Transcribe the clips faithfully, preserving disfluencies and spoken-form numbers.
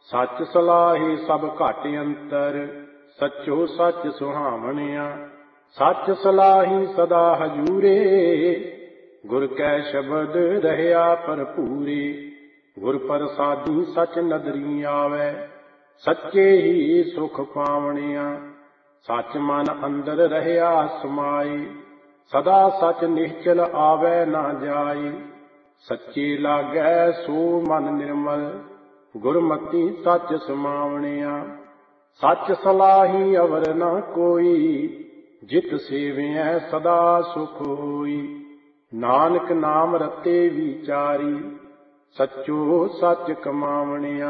सच सलाही सब घट अंतर, सचो सच सुहावनिया। सच सलाही सदा हजूरे, गुर कै शब्द रहया भरपूरे। गुर प्रसादी सच नदरी आवे, सच्चे ही सुख पावनिया। सच मन अंदर रहया समाई, सदा सच निश्चल आवे ना जाई। सच्चे लागै सो मन निर्मल, गुरमति सच समावनिया। सच सलाही अवर न कोई, जित सेवियै सदा सुख होई। नानक नाम रते विचारी, सचो सच कमावनिया।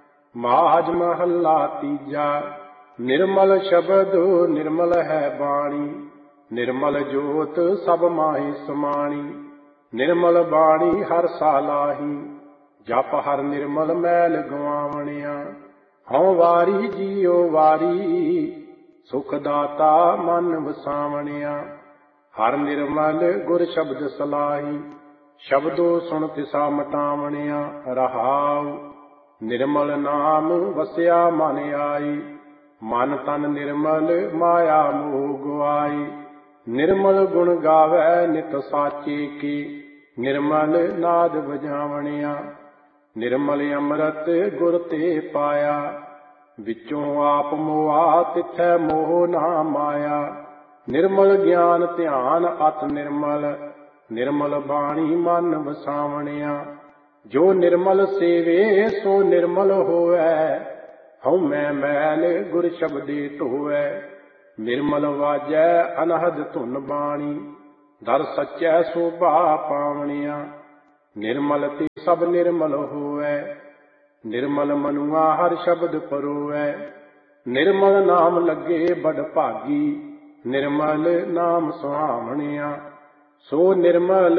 माज महला तीजा, निर्मल शब्द निर्मल है बाणी। निर्मल जोत सब माहि समाणी, निर्मल बाणी हर सालाही। जप हर निर्मल मैल गवावनिया। हਉ वारी जियो वारी, सुख दाता मन वसावनिया। हर निर्मल गुर शब्द सलाही, शब्दो सुन तिसा मटावनिया। रहाउ निर्मल नाम वसिया मन आई, मन तन निर्मल माया मोह गुआई। निर्मल गुण गावै नित साचे की, निर्मल नाद बजावनिया। निर्मल अमृत गुर ते पाया, विचों आप मोआ तिथै मोह ना माया। निर्मल ज्ञान ध्यान अत निर्मल, निर्मल बाणी मन वसावनिया। जो निर्मल सेवे सो निर्मल होवै, हਉ मैं मैल गुर शब्दे ढोवै। निर्मल वाजै अनहद धुन बाणी, दर सच्चै शोभा पावनिया। निर्मल ते सब निर्मल होवै, निर्मल मनुआ हर शब्द परोवै। निर्मल नाम लगे बड़ भागी, निर्मल नाम सुहावनिया। सो निर्मल